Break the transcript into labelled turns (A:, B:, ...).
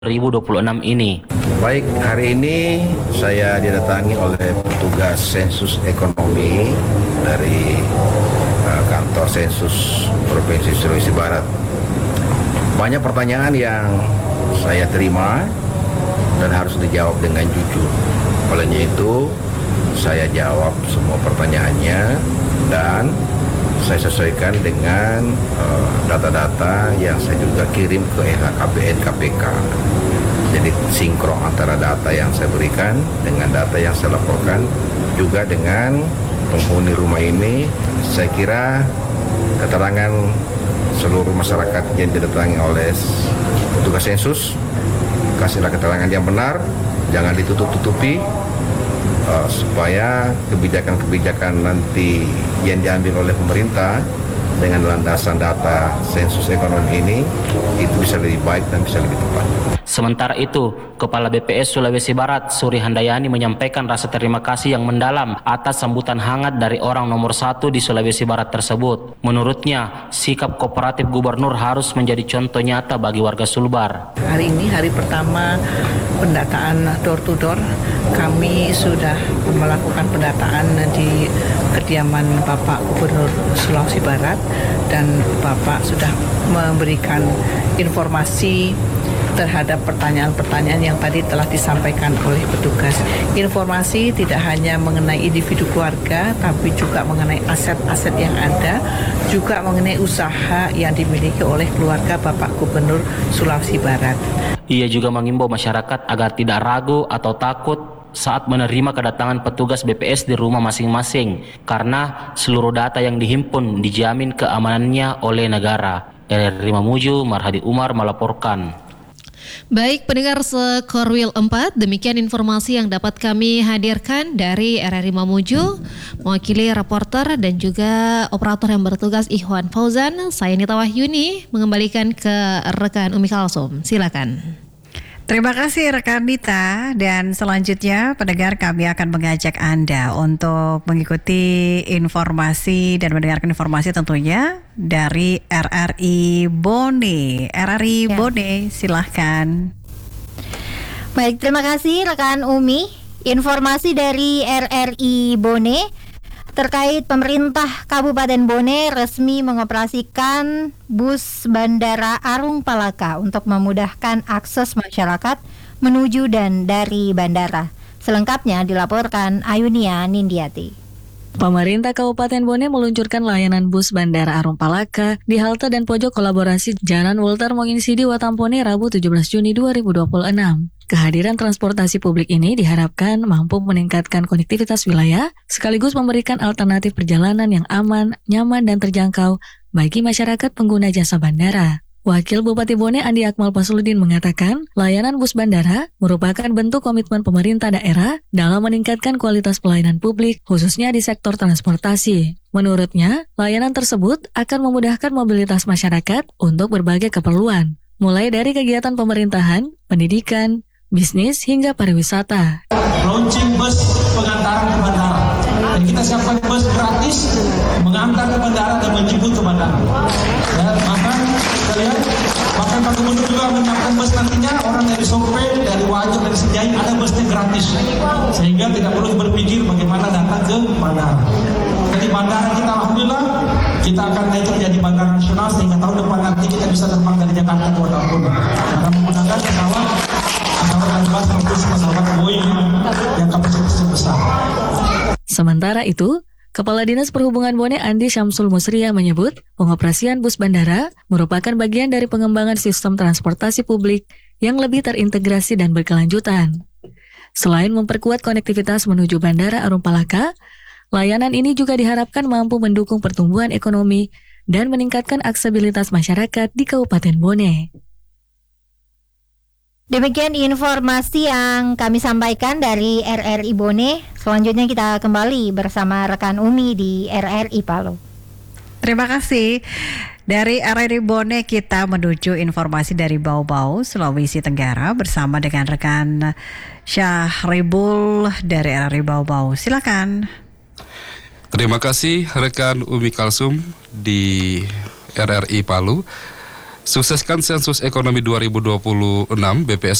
A: 2026 ini.
B: Baik, hari ini saya didatangi oleh petugas sensus ekonomi dari kantor sensus Provinsi Sulawesi Barat. Banyak pertanyaan yang saya terima dan harus dijawab dengan jujur. Olehnya itu, saya jawab semua pertanyaannya dan saya sesuaikan dengan data-data yang saya juga kirim ke LHKPN KPK. Jadi sinkron antara data yang saya berikan dengan data yang saya laporkan juga dengan penghuni rumah ini. Saya kira keterangan seluruh masyarakat yang didatangi oleh petugas sensus, kasihlah keterangan yang benar, jangan ditutup-tutupi supaya kebijakan-kebijakan nanti yang diambil oleh pemerintah dengan landasan data sensus ekonomi ini itu bisa lebih baik dan bisa lebih tepat.
A: Sementara itu, Kepala BPS Sulawesi Barat Suri Handayani menyampaikan rasa terima kasih yang mendalam atas sambutan hangat dari orang nomor 1 di Sulawesi Barat tersebut. Menurutnya, sikap kooperatif gubernur harus menjadi contoh nyata bagi warga Sulbar.
C: Hari ini hari pertama pendataan door to door. Kami sudah melakukan pendataan di kediaman Bapak Gubernur Sulawesi Barat dan Bapak sudah memberikan informasi terhadap pertanyaan-pertanyaan yang tadi telah disampaikan oleh petugas. Informasi tidak hanya mengenai individu keluarga, tapi juga mengenai aset-aset yang ada, juga mengenai usaha yang dimiliki oleh keluarga Bapak Gubernur Sulawesi Barat.
A: Ia juga mengimbau masyarakat agar tidak ragu atau takut saat menerima kedatangan petugas BPS di rumah masing-masing, karena seluruh data yang dihimpun dijamin keamanannya oleh negara. RRI Mamuju, Marhadi Umar melaporkan.
D: Baik, pendengar Skorwil 4, demikian informasi yang dapat kami hadirkan dari RRI Mamuju. Mewakili reporter dan juga operator yang bertugas Ikhwan Fauzan, saya Nita Wahyuni mengembalikan ke rekan Umi Kalsum. Silakan.
E: Terima kasih rekan Nita, dan selanjutnya pendengar kami akan mengajak Anda untuk mengikuti informasi dan mendengarkan informasi tentunya dari RRI Bone. RRI Bone, silahkan.
F: Baik, terima kasih rekan Umi. Informasi dari RRI Bone terkait pemerintah Kabupaten Bone resmi mengoperasikan bus Bandara Arung Palaka untuk memudahkan akses masyarakat menuju dan dari bandara. Selengkapnya dilaporkan Ayunia Nindiati.
G: Pemerintah Kabupaten Bone meluncurkan layanan bus Bandara Arung Palaka di halte dan pojok kolaborasi Jalan Walter Monginsidi Watampone Rabu 17 Juni 2026. Kehadiran transportasi publik ini diharapkan mampu meningkatkan konektivitas wilayah, sekaligus memberikan alternatif perjalanan yang aman, nyaman, dan terjangkau bagi masyarakat pengguna jasa bandara. Wakil Bupati Bone Andi Akmal Pasludin mengatakan, layanan bus bandara merupakan bentuk komitmen pemerintah daerah dalam meningkatkan kualitas pelayanan publik, khususnya di sektor transportasi. Menurutnya, layanan tersebut akan memudahkan mobilitas masyarakat untuk berbagai keperluan, mulai dari kegiatan pemerintahan, pendidikan, bisnis, hingga pariwisata.
H: Launching bus pengantaran ke bandara. Dan kita siapkan bus gratis mengantar ke bandara dan menjemput ke bandara. Ya, bahkan Pak Gubernur juga menyiapkan bus nantinya orang dari Sorpe, dari Wajo, dari Sejai ada busnya gratis. Sehingga tidak perlu berpikir bagaimana datang ke bandara. Jadi bandara kita alhamdulillah kita akan naik menjadi bandara nasional sehingga tahun depan nanti kita bisa terbang dari Jakarta ke Watampone. Karena menggunakan pesawat yang kapasitasnya besar.
G: Sementara itu, Kepala Dinas Perhubungan Bone Andi Syamsul Musria menyebut pengoperasian bus bandara merupakan bagian dari pengembangan sistem transportasi publik yang lebih terintegrasi dan berkelanjutan. Selain memperkuat konektivitas menuju Bandara Arung Palaka, layanan ini juga diharapkan mampu mendukung pertumbuhan ekonomi dan meningkatkan aksesibilitas masyarakat di Kabupaten Bone.
F: Demikian informasi yang kami sampaikan dari RRI Bone. Selanjutnya kita kembali bersama rekan Umi di RRI Palu.
E: Terima kasih. Dari RRI Bone kita menuju informasi dari Bau-Bau, Sulawesi Tenggara bersama dengan rekan Syahribul dari RRI Bau-Bau. Silakan.
I: Terima kasih rekan Umi Kalsum di RRI Palu. Sukseskan sensus ekonomi 2026, BPS